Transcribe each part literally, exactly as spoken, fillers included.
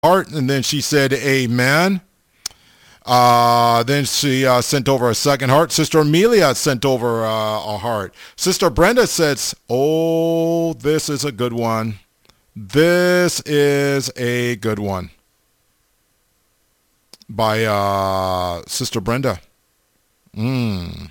heart, and then she said, amen. Uh, then she uh, sent over a second heart. Sister Amelia sent over uh, a heart. Sister Brenda says, oh, this is a good one. This is a good one. By uh, Sister Brenda. Mm.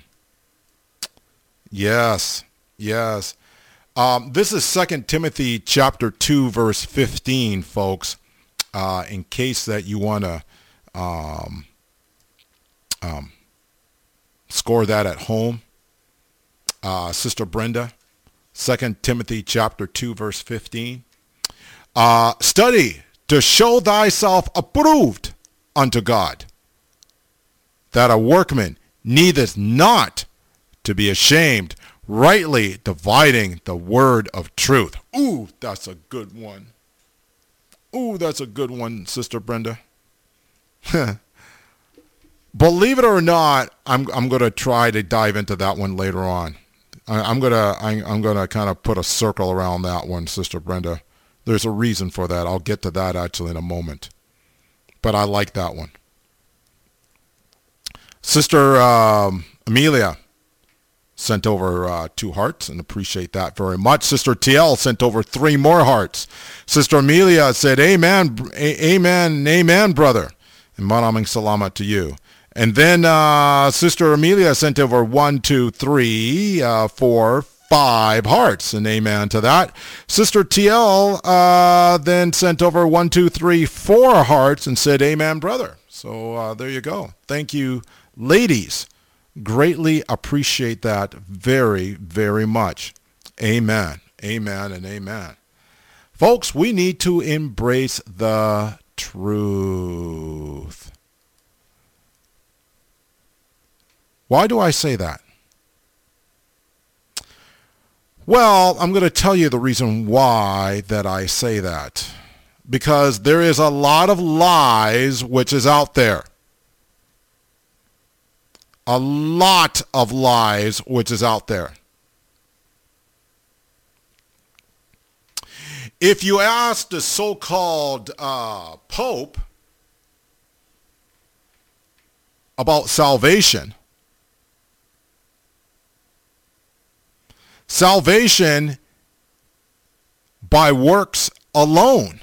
Yes, yes. Um, this is Second Timothy chapter two, verse fifteen, folks. Uh, in case that you want to um, um, score that at home. Uh, Sister Brenda, Second Timothy chapter two, verse fifteen. Uh, study to show thyself approved unto God, that a workman needeth not to be ashamed, rightly dividing the word of truth. Ooh, that's a good one. Ooh, that's a good one, Sister Brenda. Believe it or not, I'm I'm going to try to dive into that one later on. I, I'm gonna I, I'm gonna kind of put a circle around that one, Sister Brenda. There's a reason for that. I'll get to that actually in a moment. But I like that one. Sister um, Amelia sent over uh, two hearts and appreciate that very much. Sister T L sent over three more hearts. Sister Amelia said, amen, a- amen, amen, brother. And maraming salamat to you. And then uh, Sister Amelia sent over one, two, three, uh, four, five hearts, and amen to that. Sister T L uh, then sent over one, two, three, four hearts and said, amen, brother. So uh, there you go. Thank you, ladies. Greatly appreciate that very, very much. Amen, amen, and amen. Folks, we need to embrace the truth. Why do I say that? Well, I'm going to tell you the reason why that I say that. Because there is a lot of lies which is out there. A lot of lies which is out there. If you ask the so-called uh, Pope about salvation, salvation by works alone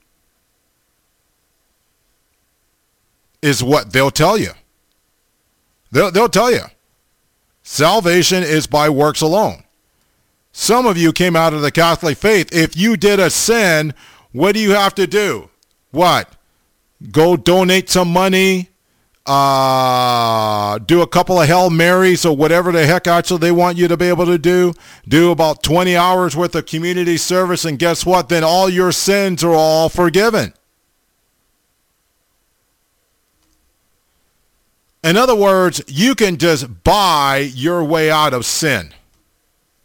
is what they'll tell you. They'll, they'll tell you. Salvation is by works alone. Some of you came out of the Catholic faith. If you did a sin, what do you have to do? What? Go donate some money, uh, do a couple of Hail Marys or whatever the heck actually they want you to be able to do. Do about twenty hours worth of community service, and guess what? Then all your sins are all forgiven. In other words, you can just buy your way out of sin.